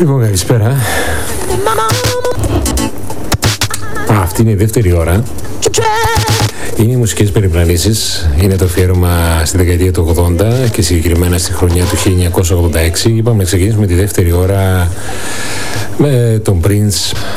Λοιπόν, καλησπέρα. Αυτή είναι η δεύτερη ώρα. Είναι οι μουσικές περιπλανήσεις. Είναι το αφιέρωμα στη δεκαετία του 80 και συγκεκριμένα στη χρονιά του 1986. Είπαμε να ξεκινήσουμε τη δεύτερη ώρα με τον Prince